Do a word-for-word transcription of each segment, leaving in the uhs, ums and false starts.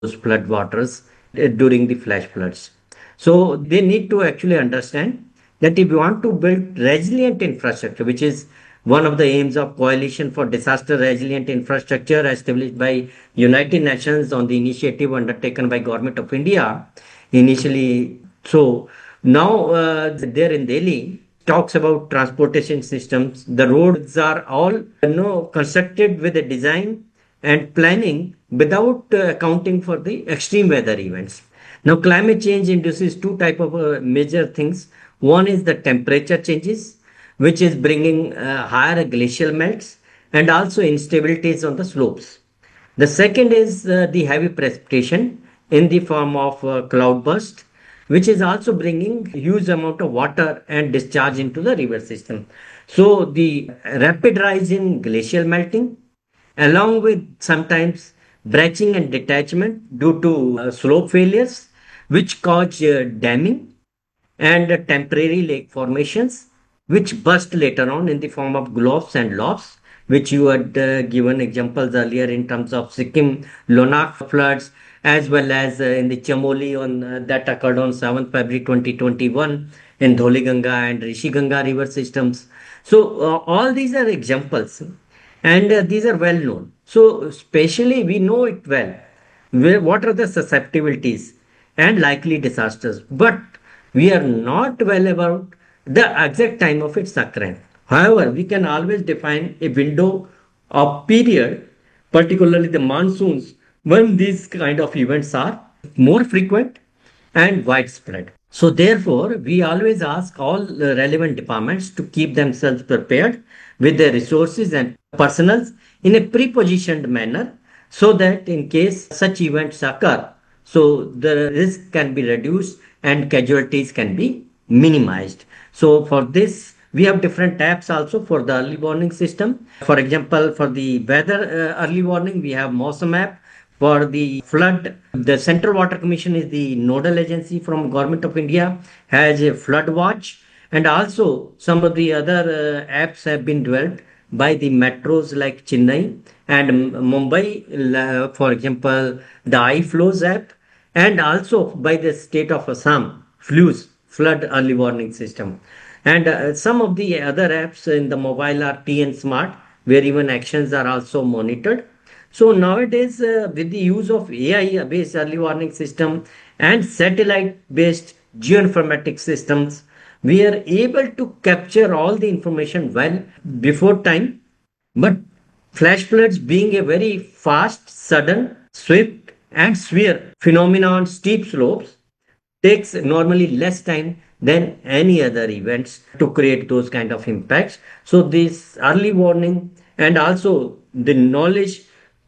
those flood waters uh, during the flash floods. So they need to actually understand that if you want to build resilient infrastructure, which is one of the aims of Coalition for Disaster Resilient Infrastructure established by United Nations on the initiative undertaken by Government of India initially. So now uh, there in Delhi talks about transportation systems. The roads are all you know constructed with a design and planning without uh, accounting for the extreme weather events. Now, climate change induces two type of uh, major things. One is the temperature changes, which is bringing uh, higher glacial melts and also instabilities on the slopes. The second is uh, the heavy precipitation in the form of uh, cloud burst, which is also bringing huge amount of water and discharge into the river system. So the rapid rise in glacial melting, along with sometimes bratching and detachment due to uh, slope failures, which cause uh, damming and uh, temporary lake formations, which burst later on in the form of globs and lobs, which you had uh, given examples earlier in terms of Sikkim Lonak floods, as well as uh, in the Chamoli on uh, that occurred on seventh February twenty twenty-one in Dholiganga and Rishiganga river systems. So uh, all these are examples, and uh, these are well known. So especially we know it well. Where, what are the susceptibilities and likely disasters? But we are not well about the exact time of its occurrence. However, we can always define a window of period, particularly the monsoons, when these kind of events are more frequent and widespread. So therefore, we always ask all the relevant departments to keep themselves prepared with their resources and personnel in a pre-positioned manner so that in case such events occur, so the risk can be reduced and casualties can be minimized. So for this, we have different apps also for the early warning system. For example, for the weather uh, early warning, we have Mosam app. For the flood, the Central Water Commission is the nodal agency from Government of India, has a flood watch, and also some of the other uh, apps have been developed by the metros like Chennai and Mumbai, uh, for example, the iFlows app, and also by the state of Assam, FLUS, Flood Early Warning System. And uh, some of the other apps in the mobile are T N Smart, where even actions are also monitored. So nowadays, uh, with the use of A I-based early warning system and satellite-based geoinformatics systems, we are able to capture all the information well before time. But flash floods being a very fast, sudden, swift, and severe phenomenon on steep slopes takes normally less time than any other events to create those kind of impacts. So this early warning and also the knowledge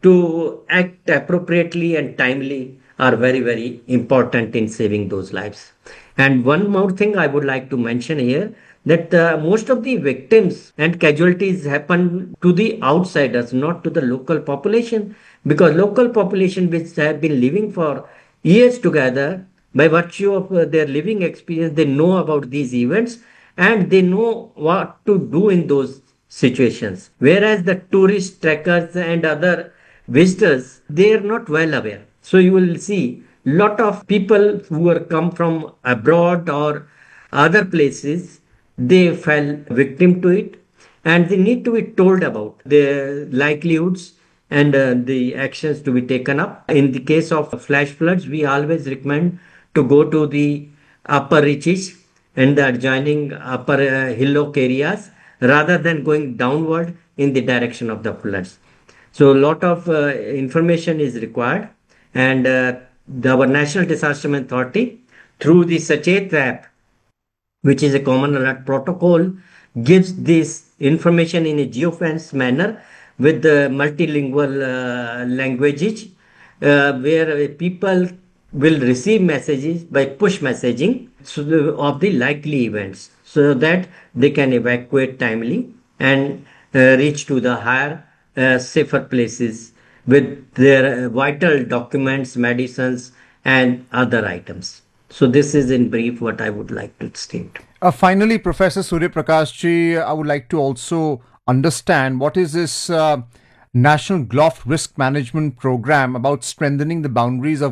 to act appropriately and timely are very, very important in saving those lives. And one more thing I would like to mention here that uh, most of the victims and casualties happen to the outsiders, not to the local population, because local population which have been living for years together by virtue of uh, their living experience, they know about these events and they know what to do in those situations. Whereas the tourist trekkers and other visitors, they are not well aware. So you will see lot of people who are come from abroad or other places, they fell victim to it and they need to be told about the likelihoods and uh, the actions to be taken up. In the case of flash floods, we always recommend to go to the upper reaches and the adjoining upper uh, hillock areas rather than going downward in the direction of the floods. So a lot of uh, information is required, and uh, the, our National Disaster Management Authority through the Sachet app, which is a common alert protocol, gives this information in a geofence manner with the multilingual uh, languages uh, where people will receive messages by push messaging so the, of the likely events so that they can evacuate timely and uh, reach to the higher uh, safer places with their uh, vital documents, medicines, and other items. So this is in brief what I would like to state. Uh, finally, Professor Surya Prakash ji, I would like to also understand what is this uh, National GLOF Risk Management Program about strengthening the boundaries of